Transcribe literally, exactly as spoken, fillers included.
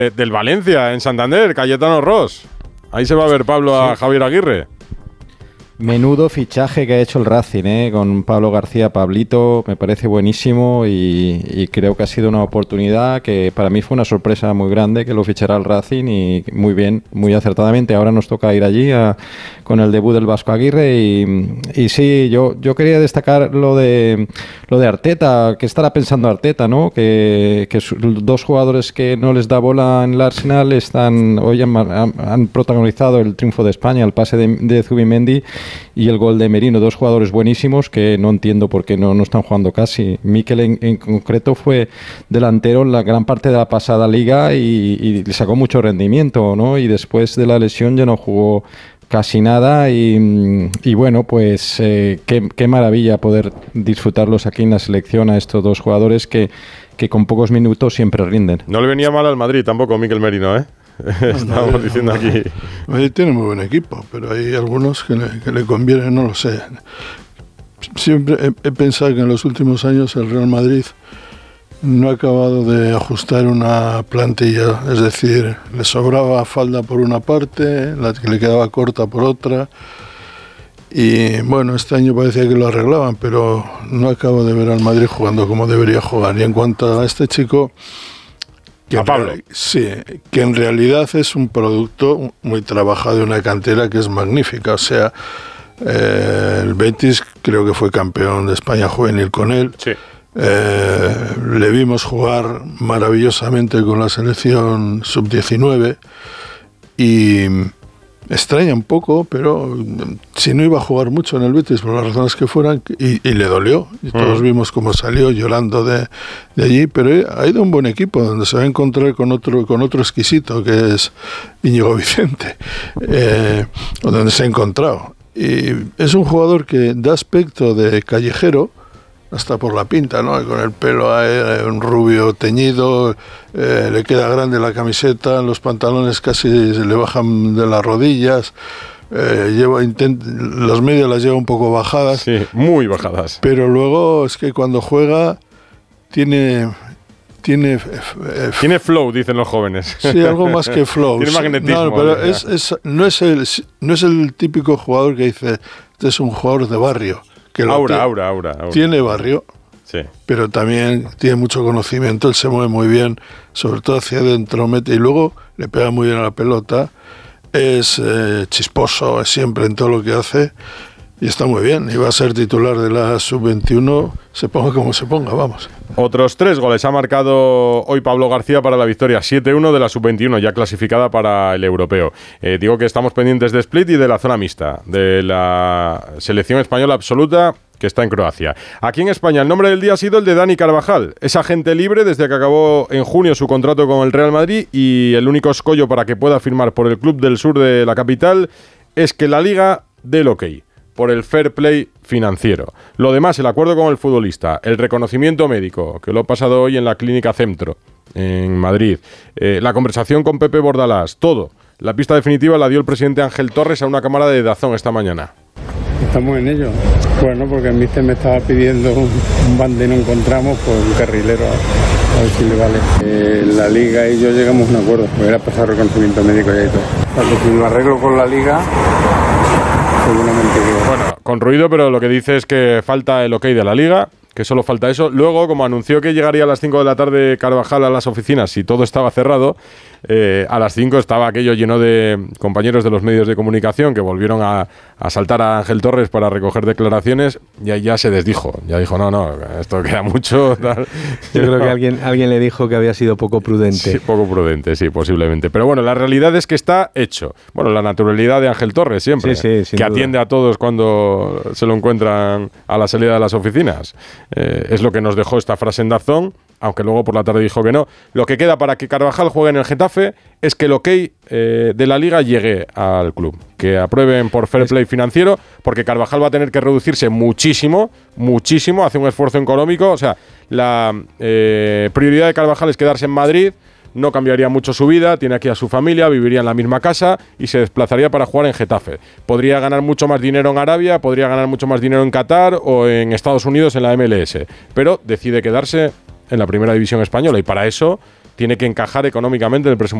eh, del Valencia, en Santander, Cayetano Ross. Ahí se va a ver Pablo a sí. Javier Aguirre. Menudo fichaje que ha hecho el Racing, ¿eh? Con Pablo García, Pablito, me parece buenísimo y, y creo que ha sido una oportunidad que para mí fue una sorpresa muy grande que lo fichara el Racing y muy bien, muy acertadamente. Ahora nos toca ir allí a, con el debut del Vasco Aguirre y, y sí, yo, yo quería destacar lo de lo de Arteta, que estará pensando Arteta, ¿no? Que, que dos jugadores que no les da bola en el Arsenal están hoy han, han, han protagonizado el triunfo de España, el pase de, de Zubimendi y el gol de Merino, dos jugadores buenísimos que no entiendo por qué no, no están jugando casi. Mikel en, en concreto fue delantero en la gran parte de la pasada liga y, y le sacó mucho rendimiento, ¿no? Y después de la lesión ya no jugó casi nada y, y bueno, pues eh, qué, qué maravilla poder disfrutarlos aquí en la selección a estos dos jugadores que, que con pocos minutos siempre rinden. No le venía mal al Madrid tampoco Mikel Merino, ¿eh? Estábamos no, no, diciendo aquí. Madrid tiene muy buen equipo, pero hay algunos que le, que le conviene, no lo sé. Siempre he, he pensado que en los últimos años el Real Madrid no ha acabado de ajustar una plantilla, es decir, le sobraba falda por una parte, la que le quedaba corta por otra, y bueno, este año parecía que lo arreglaban, pero no acabo de ver al Madrid jugando como debería jugar. Y en cuanto a este chico, que a Pablo. Real, sí, que en realidad es un producto muy trabajado de una cantera que es magnífica, o sea, eh, el Betis creo que fue campeón de España juvenil con él. Sí. Eh, le vimos jugar maravillosamente con la selección sub diecinueve y extraña un poco, pero si no iba a jugar mucho en el Betis por las razones que fueran, y, y le dolió, y todos mm. vimos cómo salió llorando de, de allí, pero ha ido un buen equipo donde se va a encontrar con otro, con otro exquisito que es Íñigo Vicente, eh, donde se ha encontrado, y es un jugador que da aspecto de callejero hasta por la pinta, ¿no? Con el pelo ahí, un rubio teñido, eh, le queda grande la camiseta, los pantalones casi se le bajan de las rodillas, eh, lleva intent- las medias las lleva un poco bajadas. Sí, muy bajadas. Pero luego es que cuando juega tiene... Tiene, eh, tiene flow, dicen los jóvenes. Sí, algo más que flow. Tiene magnetismo. No, pero es, es, no, es el, no es el típico jugador que dice, este es un jugador de barrio. Que aura, tiene, aura, aura, aura. Tiene barrio, sí. Pero también tiene mucho conocimiento, él se mueve muy bien, sobre todo hacia adentro, mete y luego le pega muy bien a la pelota, es eh, chisposo, es siempre en todo lo que hace y está muy bien. Y va a ser titular de la sub veintiuno, se ponga como se ponga, vamos. Otros tres goles ha marcado hoy Pablo García para la victoria siete uno de la sub veintiuno, ya clasificada para el europeo. Eh, digo que estamos pendientes de Split y de la zona mixta, de la selección española absoluta que está en Croacia. Aquí en España el nombre del día ha sido el de Dani Carvajal. Es agente libre desde que acabó en junio su contrato con el Real Madrid y el único escollo para que pueda firmar por el club del sur de la capital es que la Liga dé el ok por el fair play financiero. Lo demás, el acuerdo con el futbolista, el reconocimiento médico, que lo he pasado hoy en la Clínica Centro, en Madrid, eh, la conversación con Pepe Bordalás, todo. La pista definitiva la dio el presidente Ángel Torres a una cámara de Dazón esta mañana. Estamos en ello. Bueno, porque el míster me estaba pidiendo un, un bande y no encontramos, pues un carrilero, a, a ver si le vale. Eh, la Liga y yo llegamos a un acuerdo, pues era pasar reconocimiento médico ya y todo. O sea, que si lo arreglo con la Liga, seguramente que... Bueno, con ruido, pero lo que dice es que falta el ok de la Liga, que solo falta eso. Luego, como anunció que llegaría a las cinco de la tarde Carvajal a las oficinas y todo estaba cerrado, eh, a las cinco estaba aquello lleno de compañeros de los medios de comunicación que volvieron a, a saltar a Ángel Torres para recoger declaraciones y ahí ya se desdijo. Ya dijo, no, no, esto queda mucho. Tal. Yo creo que alguien, alguien le dijo que había sido poco prudente. Sí, poco prudente, sí, posiblemente. Pero bueno, la realidad es que está hecho. Bueno, la naturalidad de Ángel Torres siempre, sí, sí, que duda. Atiende a todos cuando se lo encuentran a la salida de las oficinas. Eh, es lo que nos dejó esta frase en Dazón, aunque luego por la tarde dijo que no. Lo que queda para que Carvajal juegue en el Getafe es que el ok eh, de la Liga llegue al club, que aprueben por fair play financiero, porque Carvajal va a tener que reducirse muchísimo, muchísimo, hace un esfuerzo económico. O sea, la eh, prioridad de Carvajal es quedarse en Madrid, no cambiaría mucho su vida, tiene aquí a su familia, viviría en la misma casa y se desplazaría para jugar en Getafe. Podría ganar mucho más dinero en Arabia, podría ganar mucho más dinero en Qatar o en Estados Unidos en la M L S, pero decide quedarse en la primera división española y para eso tiene que encajar económicamente en el presupuesto